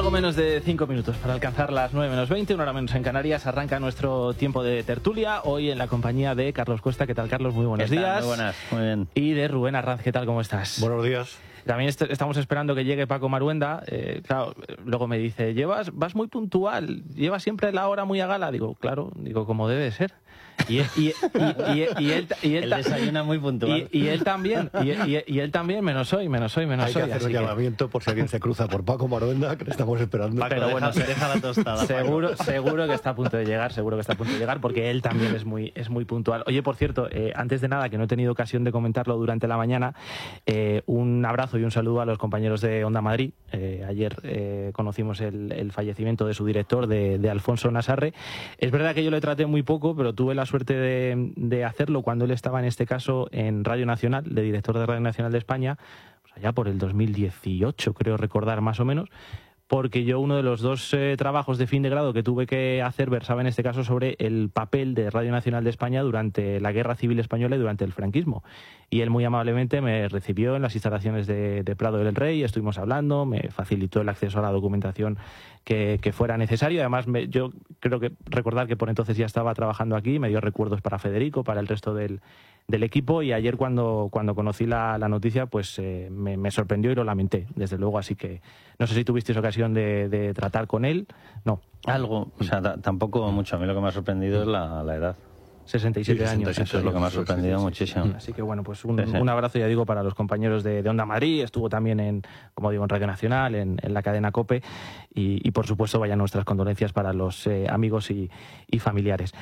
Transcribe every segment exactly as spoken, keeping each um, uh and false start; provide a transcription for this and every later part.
Algo menos de cinco minutos para alcanzar las nueve menos veinte, una hora menos en Canarias. Arranca nuestro tiempo de tertulia, hoy en la compañía de Carlos Cuesta. ¿Qué tal, Carlos? Muy buenos días. Muy buenas, muy bien. Y de Rubén Arranz. ¿Qué tal? ¿Cómo estás? Buenos días. También est estamos esperando que llegue Paco Maruenda. Eh, claro, luego me dice, llevas, vas muy puntual, llevas siempre la hora muy a gala. Digo, claro, digo, como debe ser. Y, y, y, y, y él, y él, él desayuna muy puntual. Y, y él también, y, y, y él también, menos hoy, menos hoy, menos Hay hoy. que hacer un llamamiento que... por si alguien se cruza por Paco Maruenda, que le estamos esperando. Paco, pero deja, bueno, se deja la tostada. Seguro, seguro que está a punto de llegar, seguro que está a punto de llegar, porque él también es muy, es muy puntual. Oye, por cierto, eh, antes de nada, que no he tenido ocasión de comentarlo durante la mañana, eh, un abrazo y un saludo a los compañeros de Onda Madrid. Eh, ayer eh, conocimos el, el fallecimiento de su director, de, de Alfonso Nasarre. Es verdad que yo le traté muy poco, pero tuve la suerte de, de hacerlo cuando él estaba, en este caso, en Radio Nacional, de director de Radio Nacional de España, pues allá por el dos mil dieciocho, creo recordar más o menos, porque yo uno de los dos eh, trabajos de fin de grado que tuve que hacer versaba en este caso sobre el papel de Radio Nacional de España durante la Guerra Civil Española y durante el franquismo. Y él muy amablemente me recibió en las instalaciones de, de Prado del Rey, estuvimos hablando, me facilitó el acceso a la documentación que, que fuera necesario. Además, me, yo creo que recordar que por entonces ya estaba trabajando aquí, me dio recuerdos para Federico, para el resto del, del equipo, y ayer cuando, cuando conocí la, la noticia, pues eh, me, me sorprendió y lo lamenté, desde luego. Así que no sé si tuvisteis ocasión de, de tratar con él. No. Algo, o sea, tampoco mucho. A mí lo que me ha sorprendido es la, la edad. sesenta y siete sí, años. Eso es lo que me ha sorprendido sí, sí, muchísimo. Sí. Así que bueno, pues un, sí, sí. un abrazo, ya digo, para los compañeros de, de Onda Madrid. Estuvo también en, como digo, en Radio Nacional, en, en la cadena COPE, y, y por supuesto vayan nuestras condolencias para los eh, amigos y, y familiares.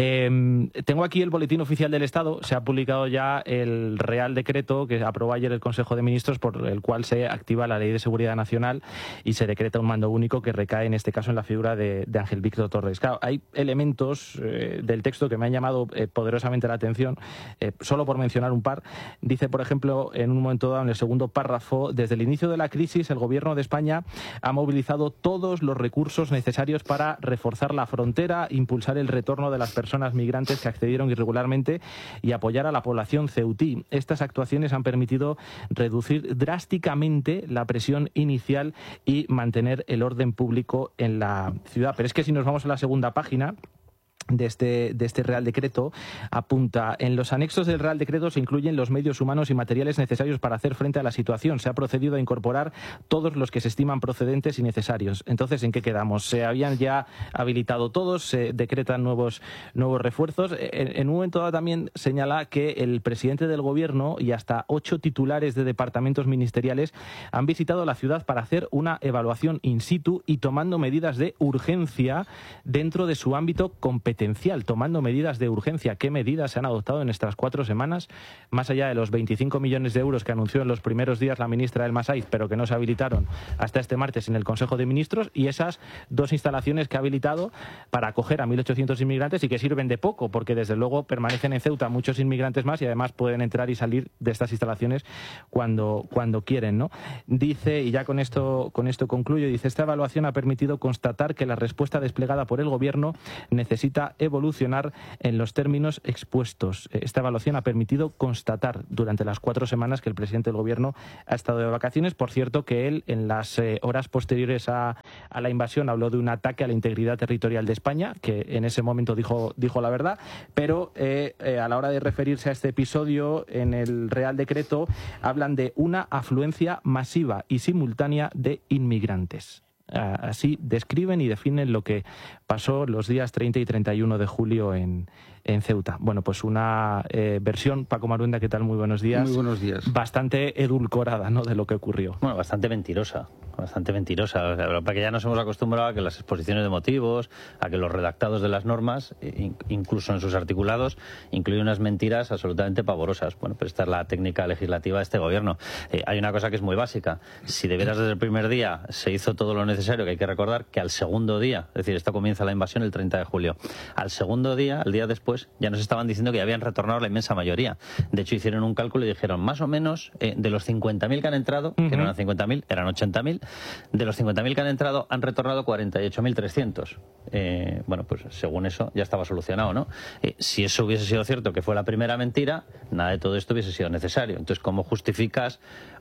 Eh, tengo aquí el boletín oficial del Estado. Se ha publicado ya el Real Decreto que aprobó ayer el Consejo de Ministros, por el cual se activa la Ley de Seguridad Nacional y se decreta un mando único que recae en este caso en la figura de, de Ángel Víctor Torres. Claro, hay elementos eh, del texto que me han llamado Eh, poderosamente la atención, eh, solo por mencionar un par. Dice, por ejemplo, en un momento dado, en el segundo párrafo, desde el inicio de la crisis, el Gobierno de España ha movilizado todos los recursos necesarios para reforzar la frontera, impulsar el retorno de las personas migrantes que accedieron irregularmente y apoyar a la población ceutí. Estas actuaciones han permitido reducir drásticamente la presión inicial y mantener el orden público en la ciudad. Pero es que si nos vamos a la segunda página de este, de este Real Decreto, apunta: en los anexos del Real Decreto se incluyen los medios humanos y materiales necesarios para hacer frente a la situación. Se ha procedido a incorporar todos los que se estiman procedentes y necesarios. Entonces, ¿en qué quedamos? Se habían ya habilitado todos, se decretan nuevos, nuevos refuerzos. En, en un momento dado también señala que el presidente del Gobierno y hasta ocho titulares de departamentos ministeriales han visitado la ciudad para hacer una evaluación in situ y tomando medidas de urgencia dentro de su ámbito competencial. Tomando medidas de urgencia. ¿Qué medidas se han adoptado en estas cuatro semanas? Más allá de los veinticinco millones de euros que anunció en los primeros días la ministra del Masaiz, pero que no se habilitaron hasta este martes en el Consejo de Ministros, y esas dos instalaciones que ha habilitado para acoger a mil ochocientos inmigrantes y que sirven de poco, porque desde luego permanecen en Ceuta muchos inmigrantes más y además pueden entrar y salir de estas instalaciones cuando, cuando quieren, ¿no? Dice, y ya con esto, con esto concluyo, dice: esta evaluación ha permitido constatar que la respuesta desplegada por el Gobierno necesita evolucionar en los términos expuestos. Esta evaluación ha permitido constatar durante las cuatro semanas que el presidente del Gobierno ha estado de vacaciones. Por cierto, que él en las eh, horas posteriores a, a la invasión habló de un ataque a la integridad territorial de España, que en ese momento dijo, dijo la verdad, pero eh, eh, a la hora de referirse a este episodio en el Real Decreto hablan de una afluencia masiva y simultánea de inmigrantes. Así describen y definen lo que pasó los días treinta y treinta y uno de julio en, en Ceuta. Bueno, pues una eh, versión, Paco Maruenda, ¿qué tal? Muy buenos días. Muy buenos días. Bastante edulcorada, ¿no?, de lo que ocurrió. Bueno, bastante mentirosa, bastante mentirosa. O sea, para que ya nos hemos acostumbrado a que las exposiciones de motivos, a que los redactados de las normas, incluso en sus articulados, incluyen unas mentiras absolutamente pavorosas. Bueno, pues esta es la técnica legislativa de este Gobierno. Eh, hay una cosa que es muy básica. Si de veras desde el primer día se hizo todo lo necesario, que hay que recordar que al segundo día, es decir, esto comienza la invasión el treinta de julio, al segundo día, el día después, ya nos estaban diciendo que ya habían retornado la inmensa mayoría. De hecho, hicieron un cálculo y dijeron, más o menos, eh, de los cincuenta mil que han entrado, uh-huh. que no eran cincuenta mil, eran ochenta mil, de los cincuenta mil que han entrado, han retornado cuarenta y ocho mil trescientos. Eh, bueno, pues según eso ya estaba solucionado, ¿no? Eh, si eso hubiese sido cierto, que fue la primera mentira, nada de todo esto hubiese sido necesario. Entonces, ¿cómo justificas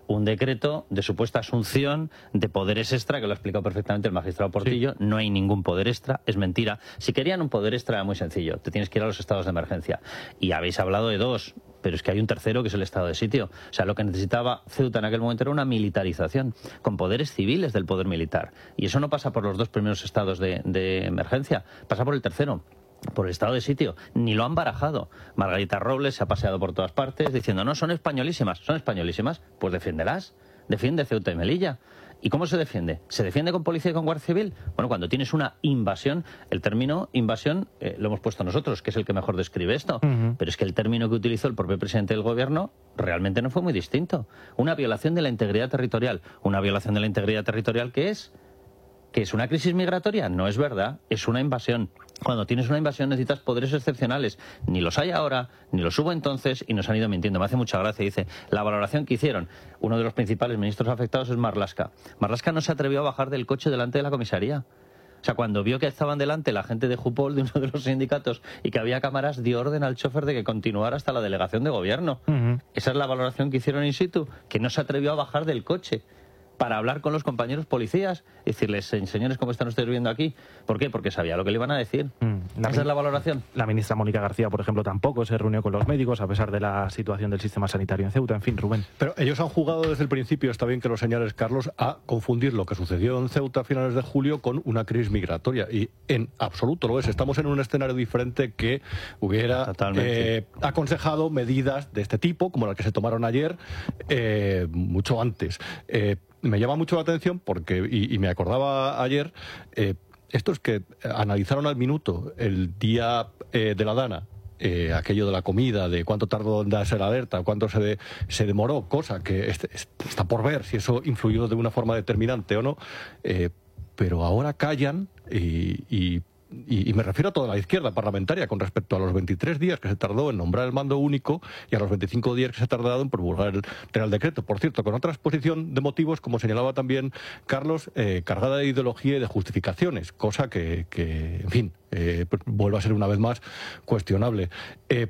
un decreto de supuesta asunción de poderes extra, que lo ha explicado perfectamente el magistrado Portillo. Sí. No hay ningún poder extra, es mentira. Si querían un poder extra era muy sencillo, te tienes que ir a los estados de emergencia. Y habéis hablado de dos, pero es que hay un tercero que es el estado de sitio. O sea, lo que necesitaba Ceuta en aquel momento era una militarización, con poderes civiles del poder militar. Y eso no pasa por los dos primeros estados de, de emergencia, pasa por el tercero, por el estado de sitio. Ni lo han barajado. Margarita Robles se ha paseado por todas partes diciendo, no, son españolísimas. ¿Son españolísimas? Pues defiéndelas. Defiende Ceuta y Melilla. ¿Y cómo se defiende? ¿Se defiende con policía y con guardia civil? Bueno, cuando tienes una invasión, el término invasión eh, lo hemos puesto nosotros, que es el que mejor describe esto. Uh-huh. Pero es que el término que utilizó el propio presidente del gobierno realmente no fue muy distinto. Una violación de la integridad territorial. Una violación de la integridad territorial, ¿qué es? ¿Que es una crisis migratoria? No es verdad, es una invasión. Cuando tienes una invasión necesitas poderes excepcionales. Ni los hay ahora, ni los hubo entonces, y nos han ido mintiendo. Me hace mucha gracia, dice, la valoración que hicieron. Uno de los principales ministros afectados es Marlaska. Marlaska no se atrevió a bajar del coche delante de la comisaría. O sea, cuando vio que estaban delante la gente de Jupol, de uno de los sindicatos, y que había cámaras, dio orden al chofer de que continuara hasta la delegación de gobierno. Uh-huh. Esa es la valoración que hicieron in situ, que no se atrevió a bajar del coche para hablar con los compañeros policías y decirles, señores, ¿cómo están ustedes viendo aquí? ¿Por qué? Porque sabía lo que le iban a decir. Mm, la, Esa es la valoración. La ministra Mónica García, por ejemplo, tampoco se reunió con los médicos a pesar de la situación del sistema sanitario en Ceuta. En fin, Rubén. Pero ellos han jugado desde el principio, está bien que lo señales, Carlos, a confundir lo que sucedió en Ceuta a finales de julio con una crisis migratoria. Y en absoluto lo es. Estamos en un escenario diferente que hubiera eh, aconsejado medidas de este tipo, como las que se tomaron ayer, eh, mucho antes. Eh, Me llama mucho la atención porque, y, y me acordaba ayer, eh, estos que analizaron al minuto el día eh, de la Dana, eh, aquello de la comida, de cuánto tardó en darse la alerta, cuánto se, de, se demoró, cosa que este, está por ver si eso influyó de una forma determinante o no, eh, pero ahora callan y... y Y, y me refiero a toda la izquierda parlamentaria con respecto a los veintitrés días que se tardó en nombrar el mando único y a los veinticinco días que se ha tardado en promulgar el Real Decreto. Por cierto, con otra exposición de motivos, como señalaba también Carlos, eh, cargada de ideología y de justificaciones, cosa que, que en fin, eh, vuelve a ser una vez más cuestionable. Eh,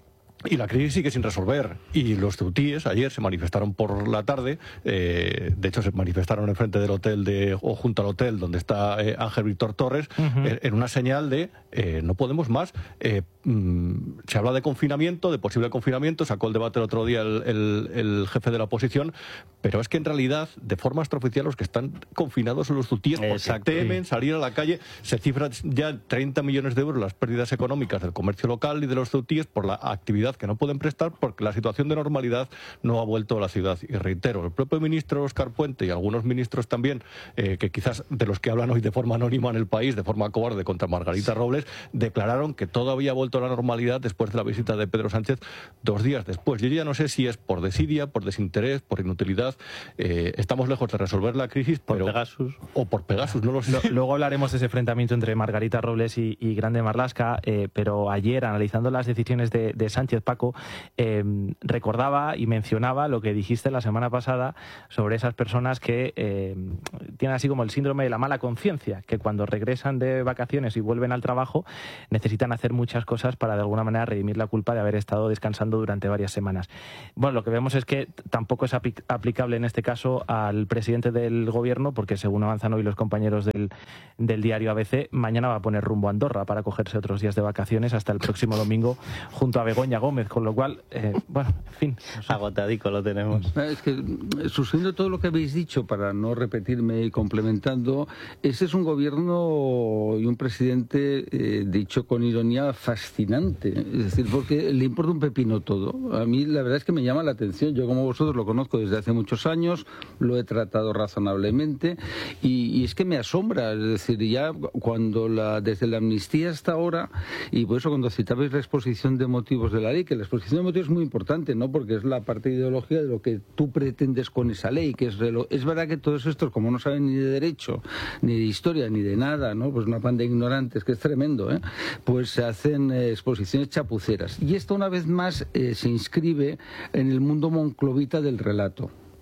Y la crisis sigue sin resolver. Y los ceutíes ayer se manifestaron por la tarde, eh, de hecho se manifestaron enfrente del hotel de, o junto al hotel donde está eh, Ángel Víctor Torres, uh-huh. eh, en una señal de eh, no podemos más. Eh, mm, se habla de confinamiento, de posible confinamiento, sacó el debate el otro día el, el, el jefe de la oposición, pero es que en realidad de forma extraoficial los que están confinados son los ceutíes porque Exacto. temen salir a la calle. Se cifran ya treinta millones de euros las pérdidas económicas del comercio local y de los ceutíes por la actividad que no pueden prestar porque la situación de normalidad no ha vuelto a la ciudad. Y reitero, el propio ministro Óscar Puente y algunos ministros también, eh, que quizás de los que hablan hoy de forma anónima en el país, de forma cobarde contra Margarita Robles, declararon que todo había vuelto a la normalidad después de la visita de Pedro Sánchez dos días después. Yo ya no sé si es por desidia, por desinterés, por inutilidad. Eh, estamos lejos de resolver la crisis. Por pero, Pegasus. O por Pegasus, no lo sé. Luego hablaremos de ese enfrentamiento entre Margarita Robles y, y Grande Marlaska, eh, pero ayer, analizando las decisiones de, de Sánchez, Paco, eh, recordaba y mencionaba lo que dijiste la semana pasada sobre esas personas que eh, tienen así como el síndrome de la mala conciencia, que cuando regresan de vacaciones y vuelven al trabajo necesitan hacer muchas cosas para de alguna manera redimir la culpa de haber estado descansando durante varias semanas. Bueno, lo que vemos es que tampoco es apl- aplicable en este caso al presidente del gobierno, porque según avanzan hoy los compañeros del, del diario A B C, mañana va a poner rumbo a Andorra para cogerse otros días de vacaciones hasta el próximo domingo junto a Begoña Gómez, con lo cual, eh, bueno, en fin. No sé. Agotadico lo tenemos. Es que, suscribiendo todo lo que habéis dicho, para no repetirme y complementando, ese es un gobierno y un presidente, eh, dicho con ironía, fascinante. Es decir, porque le importa un pepino todo. A mí la verdad es que me llama la atención. Yo, como vosotros, lo conozco desde hace muchos años, lo he tratado razonablemente y, y es que me asombra. Es decir, ya cuando la, desde la amnistía hasta ahora, y por eso cuando citabais la exposición de motivos de la ley, que la exposición de motivos es muy importante, ¿no? Porque es la parte de ideología de lo que tú pretendes con esa ley, que es relo... es verdad que todos estos, como no saben ni de derecho, ni de historia, ni de nada, ¿no? Pues una panda de ignorantes, que es tremendo, ¿eh? Pues se hacen eh, exposiciones chapuceras. Y esto una vez más eh, se inscribe en el mundo monclovita del relato.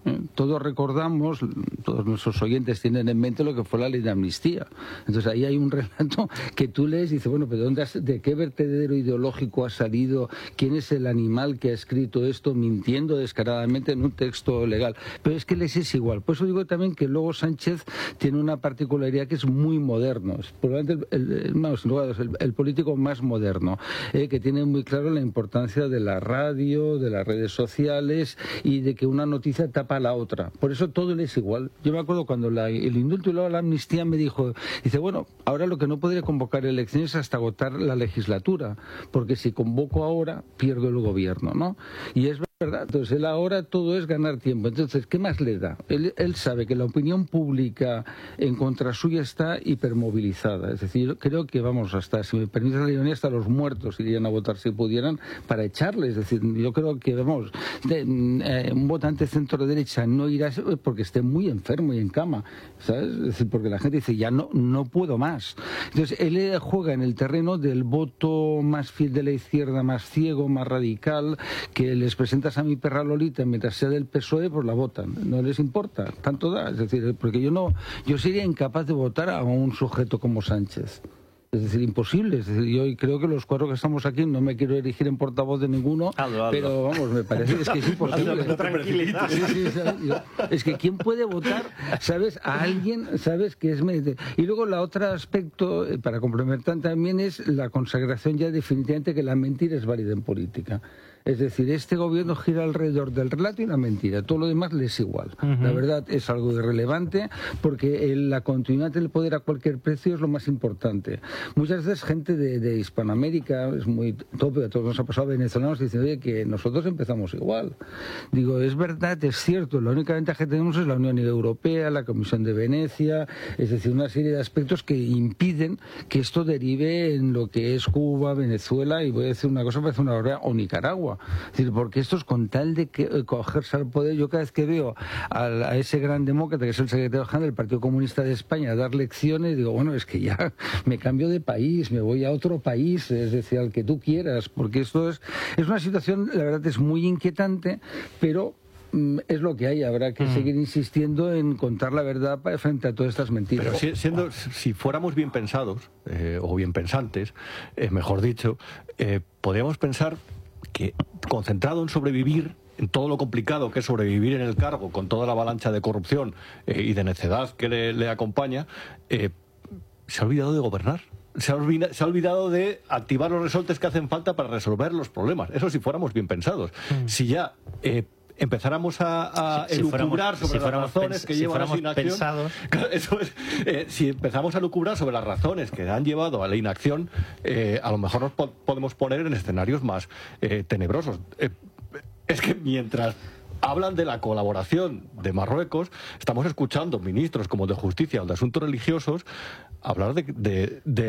¿eh? Todos recordamos, todos nuestros oyentes tienen en mente lo que fue la ley de amnistía. Entonces ahí hay un relato que tú lees y dices, bueno, pero ¿dónde has, ¿de qué vertedero ideológico ha salido? ¿Quién es el animal que ha escrito esto mintiendo descaradamente en un texto legal? Pero es que les es igual. Por eso digo también que luego Sánchez tiene una particularidad que es muy moderno. Es probablemente el, el, no, sin lugar a dudas, el, el político más moderno, eh, que tiene muy claro la importancia de la radio, de las redes sociales y de que una noticia tapa a la otra. Por eso todo le es igual. Yo me acuerdo cuando la, el indulto y luego la amnistía me dijo, dice, bueno, ahora lo que no podré convocar elecciones hasta agotar la legislatura, porque si convoco ahora, pierdo el gobierno, ¿no? Y es verdad, entonces él ahora todo es ganar tiempo. Entonces, ¿qué más le da? Él, él sabe que la opinión pública en contra suya está hipermovilizada. Es decir, creo que vamos hasta, si me permite la ironía, hasta los muertos irían a votar si pudieran para echarle. Es decir, yo creo que, vamos, de, eh, un votante centro-derecha no irá porque esté muy enfermo y en cama, ¿sabes? Es decir, porque la gente dice, ya no, no puedo más. Entonces, él juega en el terreno del voto más fiel de la izquierda, más ciego, más radical, que les presenta a mi perra Lolita, mientras sea del P S O E, pues la votan. No les importa, tanto da. Es decir, porque yo no, yo sería incapaz de votar a un sujeto como Sánchez. Es decir, imposible. Es decir, yo creo que los cuatro que estamos aquí, no me quiero erigir en portavoz de ninguno, hazlo, hazlo. Pero vamos, me parece es que es imposible. Tranquilidad. Sí, sí, es que ¿quién puede votar, sabes, a alguien, sabes, que es... Y luego la otro aspecto, para complementar también, es la consagración ya definitivamente que la mentira es válida en política. Es decir, este gobierno gira alrededor del relato y la mentira. Todo lo demás le es igual. Uh-huh. La verdad es algo irrelevante porque el, la continuidad del poder a cualquier precio es lo más importante. Muchas veces gente de, de Hispanoamérica, es muy tope, a todos nos ha pasado, venezolanos, dicen, oye, que nosotros empezamos igual. Digo, es verdad, es cierto, la única ventaja que tenemos es la Unión Europea, la Comisión de Venecia, es decir, una serie de aspectos que impiden que esto derive en lo que es Cuba, Venezuela, y voy a decir una cosa, parece una hora, o Nicaragua. Es decir, porque esto es con tal de que, eh, cogerse al poder. Yo cada vez que veo a, a ese gran demócrata, que es el secretario general del Partido Comunista de España, dar lecciones, digo, bueno, es que ya me cambio de país, me voy a otro país, es decir, al que tú quieras, porque esto es, es una situación, la verdad, es muy inquietante, pero es lo que hay, habrá que mm. seguir insistiendo en contar la verdad frente a todas estas mentiras. Pero si, siendo, si fuéramos bien pensados, eh, o bien pensantes, eh, mejor dicho, eh, podríamos pensar que concentrado en sobrevivir, en todo lo complicado que es sobrevivir en el cargo, con toda la avalancha de corrupción eh, y de necedad que le, le acompaña, eh, se ha olvidado de gobernar. Se ha, olvidado, se ha olvidado de activar los resortes que hacen falta para resolver los problemas. Eso si fuéramos bien pensados. Mm. Si ya eh, empezáramos a, a si, elucubrar si sobre si las razones que si llevan a la inacción, pensados. Eso es, eh, si empezamos a elucubrar sobre las razones que han llevado a la inacción, eh, a lo mejor nos po podemos poner en escenarios más eh, tenebrosos. Eh, es que mientras hablan de la colaboración de Marruecos, estamos escuchando ministros como de Justicia o de Asuntos Religiosos hablar de, de, de,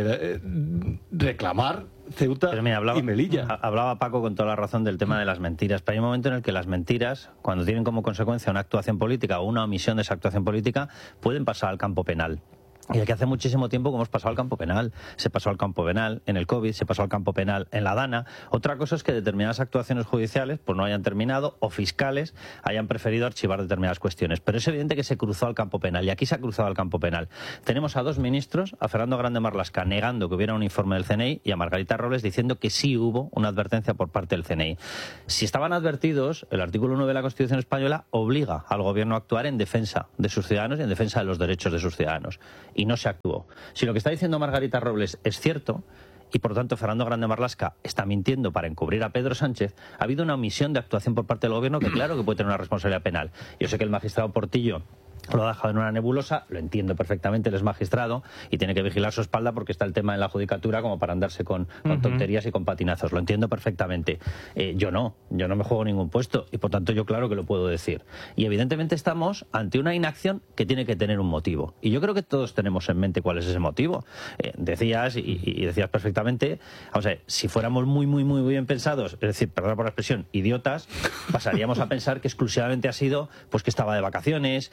de reclamar Ceuta mira, hablaba, y Melilla. Hablaba Paco con toda la razón del tema de las mentiras, pero hay un momento en el que las mentiras, cuando tienen como consecuencia una actuación política o una omisión de esa actuación política, pueden pasar al campo penal. Y el que hace muchísimo tiempo que hemos pasado al campo penal. Se pasó al campo penal en el COVID, se pasó al campo penal en la DANA. Otra cosa es que determinadas actuaciones judiciales pues no hayan terminado o fiscales hayan preferido archivar determinadas cuestiones. Pero es evidente que se cruzó al campo penal y aquí se ha cruzado al campo penal. Tenemos a dos ministros, a Fernando Grande Marlaska negando que hubiera un informe del C N I y a Margarita Robles diciendo que sí hubo una advertencia por parte del C N I. Si estaban advertidos, el artículo nueve de la Constitución española obliga al gobierno a actuar en defensa de sus ciudadanos y en defensa de los derechos de sus ciudadanos. Y no se actuó. Si lo que está diciendo Margarita Robles es cierto, y por tanto Fernando Grande Marlaska está mintiendo para encubrir a Pedro Sánchez, ha habido una omisión de actuación por parte del gobierno que claro que puede tener una responsabilidad penal. Yo sé que el magistrado Portillo lo ha dejado en una nebulosa, lo entiendo perfectamente, él es magistrado y tiene que vigilar su espalda porque está el tema en la judicatura como para andarse con, con uh-huh. tonterías y con patinazos, lo entiendo perfectamente. Eh, yo no, yo no me juego ningún puesto y por tanto yo claro que lo puedo decir. Y evidentemente estamos ante una inacción que tiene que tener un motivo. Y yo creo que todos tenemos en mente cuál es ese motivo. Eh, decías y, y decías perfectamente, o sea, si fuéramos muy, muy, muy bien pensados, es decir, perdón por la expresión, idiotas, pasaríamos a pensar que exclusivamente ha sido pues que estaba de vacaciones, que le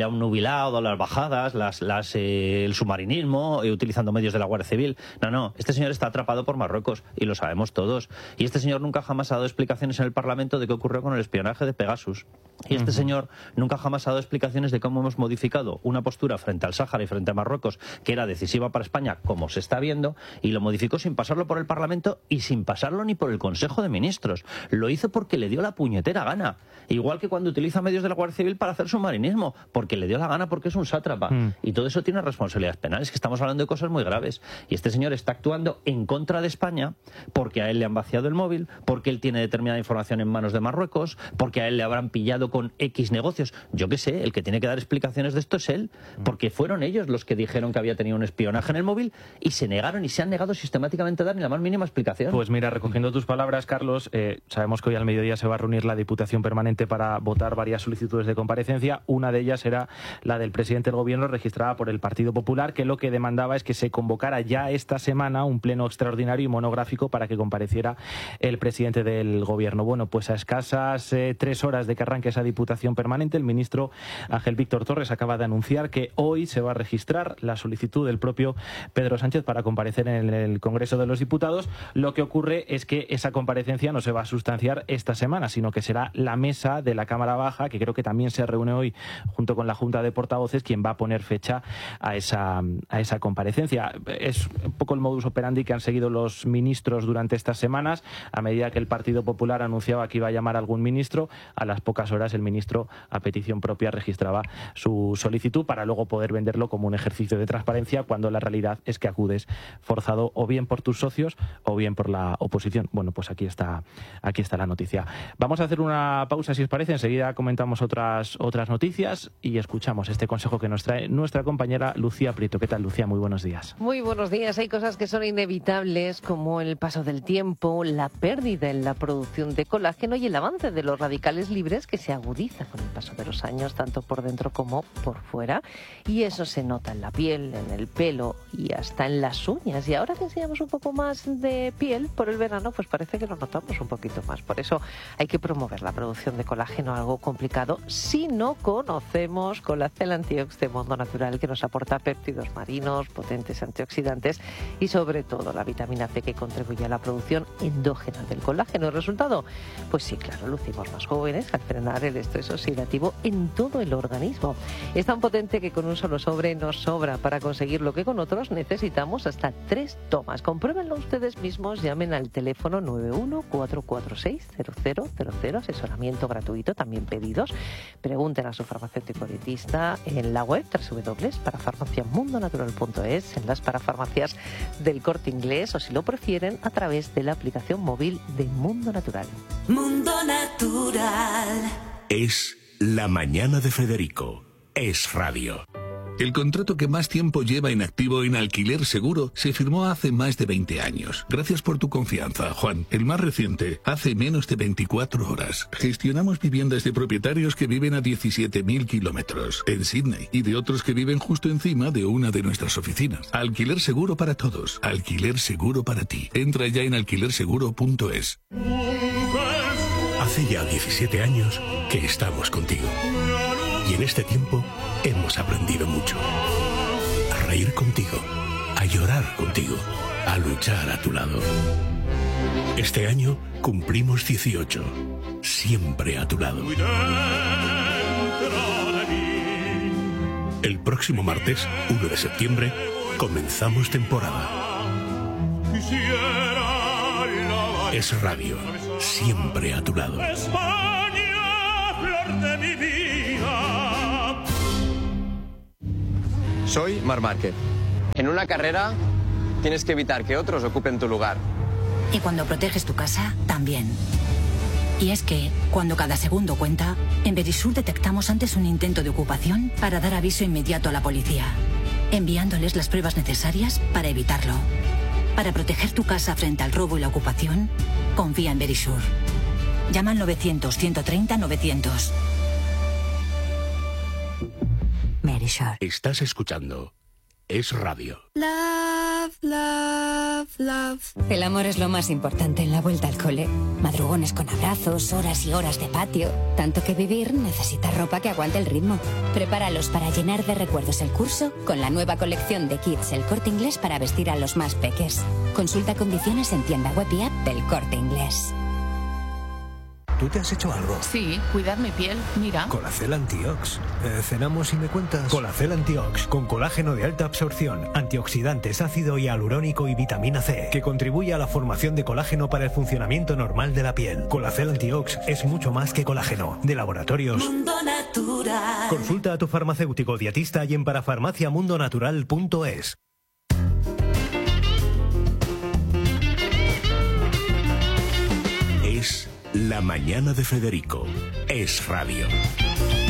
ha obnubilado las bajadas, las, las, eh, el submarinismo, eh, utilizando medios de la Guardia Civil. No, no, este señor está atrapado por Marruecos y lo sabemos todos. Y este señor nunca jamás ha dado explicaciones en el Parlamento de qué ocurrió con el espionaje de Pegasus. Y este uh-huh. señor nunca jamás ha dado explicaciones de cómo hemos modificado una postura frente al Sáhara y frente a Marruecos que era decisiva para España, como se está viendo, y lo modificó sin pasarlo por el Parlamento y sin pasarlo ni por el Consejo de Ministros. Lo hizo porque le dio la puñetera gana. Igual que cuando utiliza medios de la Guardia Civil para hacer submarinismo, porque le dio la gana, porque es un sátrapa. Mm. Y todo eso tiene responsabilidades penales, que estamos hablando de cosas muy graves. Y este señor está actuando en contra de España porque a él le han vaciado el móvil, porque él tiene determinada información en manos de Marruecos, porque a él le habrán pillado con X negocios. Yo qué sé, el que tiene que dar explicaciones de esto es él, porque fueron ellos los que dijeron que había tenido un espionaje en el móvil y se negaron y se han negado sistemáticamente a dar ni la más mínima explicación. Pues mira, recogiendo tus palabras, Carlos, eh, sabemos que hoy al mediodía se va a reunir la Diputación Permanente para votar varias solicitudes de comparecencia. Una de ellas era la del presidente del Gobierno, registrada por el Partido Popular, que lo que demandaba es que se convocara ya esta semana un pleno extraordinario y monográfico para que compareciera el presidente del Gobierno. Bueno, pues a escasas eh, tres horas de que arranque esa Diputación Permanente, el ministro Ángel Víctor Torres acaba de anunciar que hoy se va a registrar la solicitud del propio Pedro Sánchez para comparecer en el Congreso de los Diputados. Lo que ocurre es que esa comparecencia no se va a sustanciar esta semana, sino que será la mesa de la Cámara Baja, que creo que también se reúne hoy junto con la Junta de Portavoces, quien va a poner fecha a esa, a esa comparecencia. Es un poco el modus operandi que han seguido los ministros durante estas semanas. A medida que el Partido Popular anunciaba que iba a llamar a algún ministro, a las pocas horas el ministro, a petición propia, registraba su solicitud para luego poder venderlo como un ejercicio de transparencia, cuando la realidad es que acudes forzado o bien por tus socios o bien por la oposición. Bueno, pues aquí está, aquí está la noticia. Vamos a hacer una pausa, si os parece. Enseguida comentamos otras, otras noticias y escuchamos este consejo que nos trae nuestra compañera Lucía Prieto. ¿Qué tal, Lucía? Muy buenos días. Muy buenos días. Hay cosas que son inevitables, como el paso del tiempo, la pérdida en la producción de colágeno y el avance de los radicales libres, que se agudiza con el paso de los años, tanto por dentro como por fuera. Y eso se nota en la piel, en el pelo y hasta en las uñas. Y ahora que enseñamos un poco más de piel por el verano, pues parece que lo notamos un poquito más. Por eso hay que promover la producción de colágeno, algo complicado si no conocemos Colacel Antiox de Mundo Natural, que nos aporta péptidos marinos, potentes antioxidantes y sobre todo la vitamina C, que contribuye a la producción endógena del colágeno. ¿El resultado? Pues sí, claro, lucimos más jóvenes al frenar el estrés oxidativo en todo el organismo. Es tan potente que con un solo sobre nos sobra para conseguir lo que con otros necesitamos hasta tres tomas. Compruébenlo ustedes mismos, llamen al teléfono nueve uno cuatro cuatro seis cero cero cero cero, asesoramiento gratuito, también pedidos. Pregunten a su farmacéutico dietista en la web doble u doble u doble u punto parafarmaciamundonatural punto es, en las parafarmacias del Corte Inglés, o si lo prefieren a través de la aplicación móvil de Mundo Natural. Mundo Natural. Es la mañana de Federico. Es radio. El contrato que más tiempo lleva inactivo en Alquiler Seguro se firmó hace más de veinte años. Gracias por tu confianza, Juan. El más reciente, hace menos de veinticuatro horas. Gestionamos viviendas de propietarios que viven a diecisiete mil kilómetros en Sydney y de otros que viven justo encima de una de nuestras oficinas. Alquiler Seguro para todos. Alquiler Seguro para ti. Entra ya en alquiler seguro punto es. Hace ya diecisiete años que estamos contigo. Y en este tiempo hemos aprendido mucho. A reír contigo, a llorar contigo, a luchar a tu lado. Este año cumplimos dieciocho. Siempre a tu lado. El próximo martes, uno de septiembre, comenzamos temporada. Es radio. Siempre a tu lado. España, flor de mi vida. Soy Marc Márquez. En una carrera tienes que evitar que otros ocupen tu lugar. Y cuando proteges tu casa, también. Y es que, cuando cada segundo cuenta, en Verisur detectamos antes un intento de ocupación para dar aviso inmediato a la policía, enviándoles las pruebas necesarias para evitarlo. Para proteger tu casa frente al robo y la ocupación, confía en Verisur. Llama al novecientos, ciento treinta, novecientos. Estás escuchando Es radio. Love, love, love. El amor es lo más importante en la vuelta al cole. Madrugones con abrazos, horas y horas de patio. Tanto que vivir necesita ropa que aguante el ritmo. Prepáralos para llenar de recuerdos el curso con la nueva colección de Kids El Corte Inglés para vestir a los más peques. Consulta condiciones en tienda web y app del Corte Inglés. ¿Tú te has hecho algo? Sí, cuidar mi piel, mira. Colacel Antiox. Eh, ¿Cenamos y me cuentas? Colacel Antiox, con colágeno de alta absorción, antioxidantes, ácido hialurónico y vitamina C, que contribuye a la formación de colágeno para el funcionamiento normal de la piel. Colacel Antiox es mucho más que colágeno. De Laboratorios Mundo Natural. Consulta a tu farmacéutico dietista y en parafarmacia mundo natural punto es. Es La Mañana de Federico. Es radio.